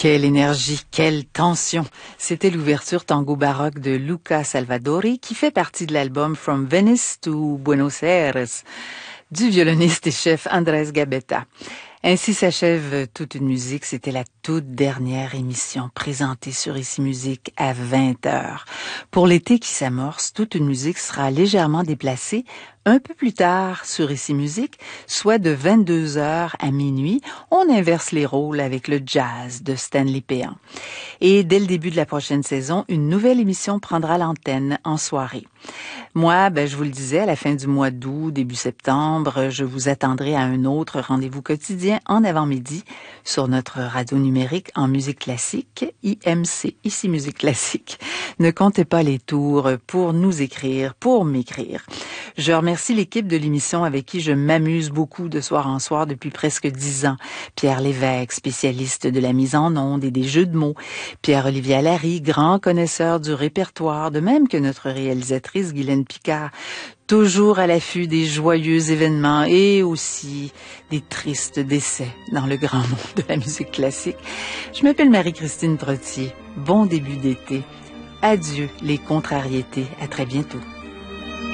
Quelle énergie, quelle tension. C'était l'ouverture tango baroque de Luca Salvadori qui fait partie de l'album From Venice to Buenos Aires du violoniste et chef Andrés Gabetta. Ainsi s'achève Toute une musique. C'était la toute dernière émission présentée sur Ici Musique à 20h. Pour l'été qui s'amorce, Toute une musique sera légèrement déplacée un peu plus tard sur Ici Musique, soit de 22h à minuit. On inverse les rôles avec le jazz de Stanley Péan. Et dès le début de la prochaine saison, une nouvelle émission prendra l'antenne en soirée. Moi, je vous le disais, à la fin du mois d'août, début septembre, je vous attendrai à un autre rendez-vous quotidien en avant-midi sur notre radio numérique en musique classique, IMC, Ici Musique Classique. Ne comptez pas les tours pour nous écrire, pour m'écrire. Je remercie l'équipe de l'émission avec qui je m'amuse beaucoup de soir en soir depuis presque 10 ans. Pierre Lévesque, spécialiste de la mise en onde et des jeux de mots. Pierre-Olivier Allary, grand connaisseur du répertoire, de même que notre réalisatrice Guylaine Picard, toujours à l'affût des joyeux événements et aussi des tristes décès dans le grand monde de la musique classique. Je m'appelle Marie-Christine Trottier. Bon début d'été. Adieu les contrariétés. À très bientôt.